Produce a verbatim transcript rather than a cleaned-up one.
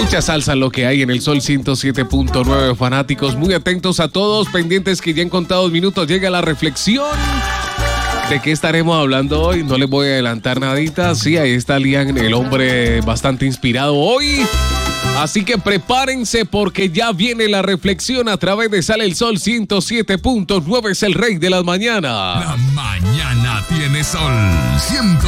Mucha salsa lo que hay en el Sol ciento siete punto nueve, fanáticos. Muy atentos a todos, pendientes que ya en contados minutos llega la reflexión. ¿De qué estaremos hablando hoy? No les voy a adelantar nadita. Sí, ahí está Lian, el hombre bastante inspirado hoy. Así que prepárense porque ya viene la reflexión a través de Sale el Sol ciento siete punto nueve. Es el rey de las mañanas. La mañana tiene sol. ciento